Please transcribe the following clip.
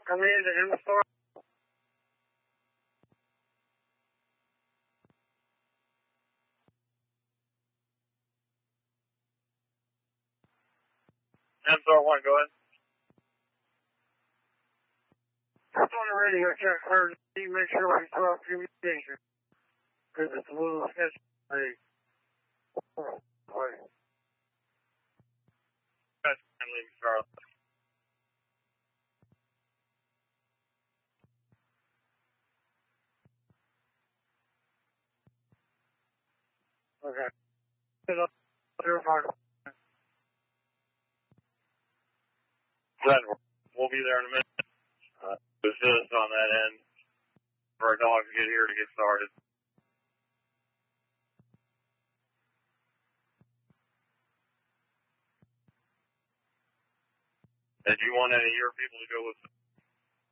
Come in the store. M1, go ahead. Just on the radio, check her. Make sure we throw up communication. Because it's a little sketchy. That's leaving Charlotte. Okay. We'll be there in a minute. Assist on that end for our dog to get here to get started. Did you want any of your people to go with